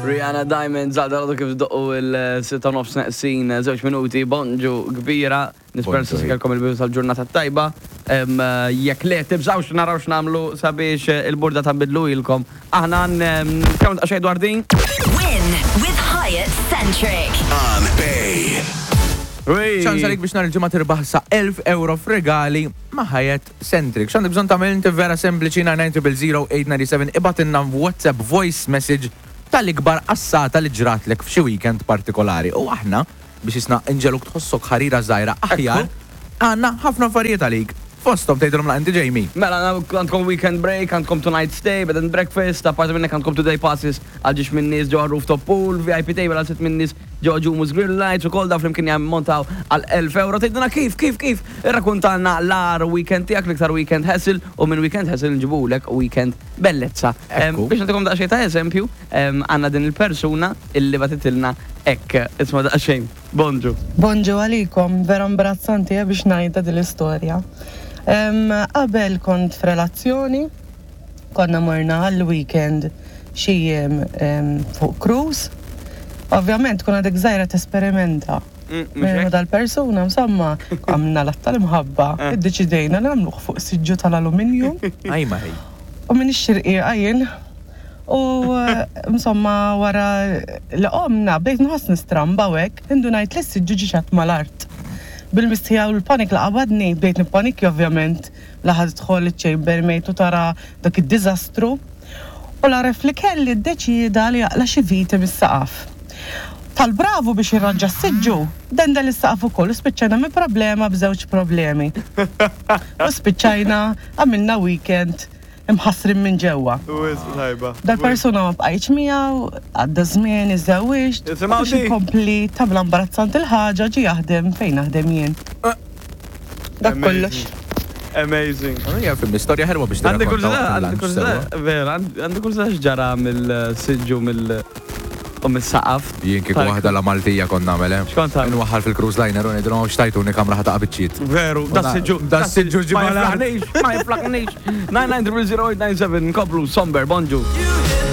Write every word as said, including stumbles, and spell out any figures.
Rihanna Diamonds, għadda għadu kif doqqu il-sitta nofs naqsin, zewċ minuti, bonġu kbira, nispersu sikalkom il-bidu tal-ġurnata tajba. Jek le, tibżawx narawx namlu sabiex il-burda ta' bidlu ilkom. Aħna n-kawnt għaxaj dwardin. Win with Hyatt Centric. On Bay. ċans għalik biex nar il-ġimma tirbaħ sa' elf euro f'regali ma' Hyatt Centric. X'għandek bżonn tagħmel inti vera sempliċi nine nine zero zero eight nine seven ibatinna WhatsApp voice message tal-ikbar assata li ġratlek f'xi weekend partikolari. U aħna biex isna inġeluk tħossok ħarira żgħira aħjar għandna ħafna affarijiet għalik. Fostom tgħidilhom la inti Jamie. Mela għandkom weekend break, għandkom tonight stay, bed and breakfast, apparti minnek għandkom today passes għal ġiex minn nies ġewwa rooftop pool, V I P table għal sitt minn nies ġewwa Jumus Grill Lights u kol da flimkien jammontaw għal elf euro. Tgħidilna kif kif kif irrakkuntalna l-ar weekend tiegħek l-iktar weekend hassle u minn weekend hassle nġibulek weekend bellezza. Biex nagħtikom daqsxejn ta' eżempju, għandna din il-persuna illi batitilna hekk isma' daqsxejn. Bonġu. Bonġu għalikom, vera imbarazzanti biex ngħidha din l-istorja. Qabel kont f'relazzjoni, konna morna għall-weekend xi fuq cruise. Ovvjament kuna dik żgħira tesperimenta. Minn dal-persuna msamma għamna l-atta l-imħabba, iddeċidejna nagħmluh fuq siġġu tal-aluminium. Ajma ħej. U minn ix-xirqi għajin. U msamma wara li qomna bdejt nħoss nistramba hekk, indunajt li s-siġġu ġiġat mal-art. Bil-mistija u l-panik la qabadni, bdejt nipanikki ovvjament, laħad tħol il-chamber mate u tara dak id-dizastru. U la ref li kelli d-deċida li jaqla xi viti mis-saqaf. Tal-bravu biex jirranġa s-siġġu, denda li s-saqaf ukoll u spiċċajna mi problema b'żewġ problemi. U spiċċajna għamilna weekend imħassrin minn ġewwa. Dal-persuna ma bqajtx miegħu, għadda żmien iżewwiġt, biex inkompli tabla imbarazzanti il-ħaġa ġie jaħdem fejn naħdem jien. Dak kollox. Amazing. Hija fil-istorja ħerwa biex Għandi kurzita, għandi kurzita, vera, għandi kurzita x'ġara mill-siġġu mill- u mis-saqaf. Jien kieku waħda la Maltija konna nagħmel hemm. X'kont tagħmel? Inwaħħal fil-cruise liner u ngħidulhom x'tajtuni kamra ħataqa' biċċiet. Veru, da siġġu, da siġġu ġimgħa ma jiflaqniex, ma jiflaqniex. nine nine zero zero eight nine seven, koplu, somber, bonġu.